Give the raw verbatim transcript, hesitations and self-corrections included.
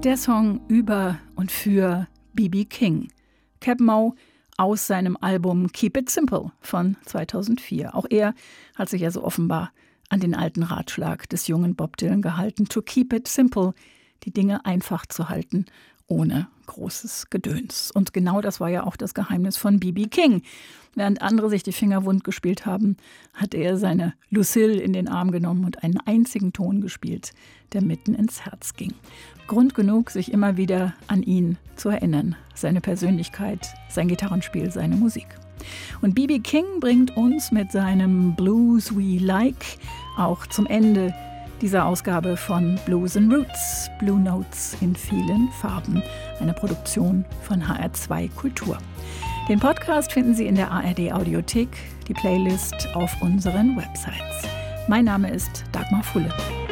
Der Song über und für B B King. Cap Moe aus seinem Album Keep It Simple von zweitausendvier. Auch er hat sich also offenbar an den alten Ratschlag des jungen Bob Dylan gehalten, to keep it simple, die Dinge einfach zu halten, ohne großes Gedöns. Und genau das war ja auch das Geheimnis von B B King. Während andere sich die Finger wund gespielt haben, hat er seine Lucille in den Arm genommen und einen einzigen Ton gespielt, der mitten ins Herz ging. Grund genug, sich immer wieder an ihn zu erinnern. Seine Persönlichkeit, sein Gitarrenspiel, seine Musik. Und B B King bringt uns mit seinem Blues We Like auch zum Ende dieser Ausgabe von Blues and Roots, Blue Notes in vielen Farben, eine Produktion von H R zwei Kultur. Den Podcast finden Sie in der A R D Audiothek, die Playlist auf unseren Websites. Mein Name ist Dagmar Fulle.